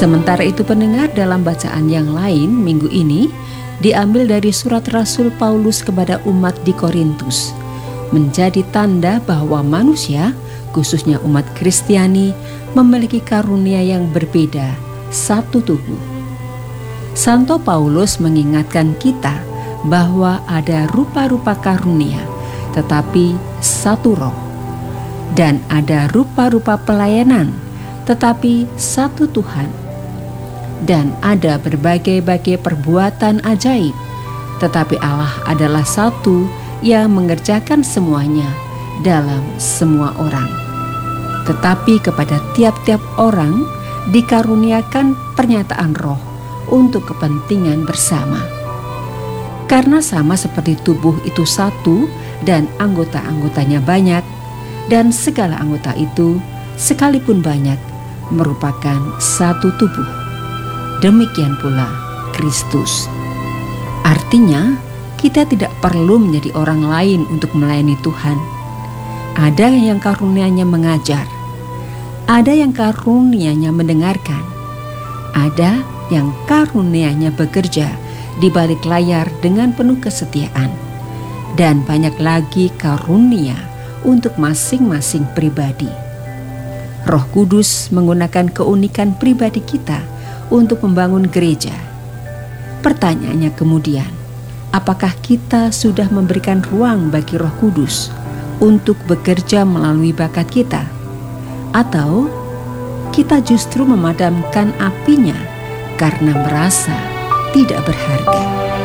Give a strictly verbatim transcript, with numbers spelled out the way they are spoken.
Sementara itu pendengar, dalam bacaan yang lain minggu ini diambil dari surat Rasul Paulus kepada umat di Korintus, menjadi tanda bahwa manusia, khususnya umat Kristiani, memiliki karunia yang berbeda, satu tubuh. Santo Paulus mengingatkan kita bahwa ada rupa-rupa karunia, tetapi satu roh. Dan ada rupa-rupa pelayanan, tetapi satu Tuhan. Dan ada berbagai-bagai perbuatan ajaib, tetapi Allah adalah satu yang mengerjakan semuanya dalam semua orang. Tetapi kepada tiap-tiap orang dikaruniakan pernyataan roh untuk kepentingan bersama. Karena sama seperti tubuh itu satu dan anggota-anggotanya banyak, dan segala anggota itu sekalipun banyak merupakan satu tubuh. Demikian pula Kristus. Artinya, kita tidak perlu menjadi orang lain untuk melayani Tuhan. Ada yang karunianya mengajar, ada yang karunianya mendengarkan, ada yang karunianya bekerja di balik layar dengan penuh kesetiaan, dan banyak lagi karunia untuk masing-masing pribadi. Roh Kudus menggunakan keunikan pribadi kita untuk membangun gereja. Pertanyaannya kemudian, apakah kita sudah memberikan ruang bagi Roh Kudus untuk bekerja melalui bakat kita? Atau kita justru memadamkan apinya karena merasa tidak berharga?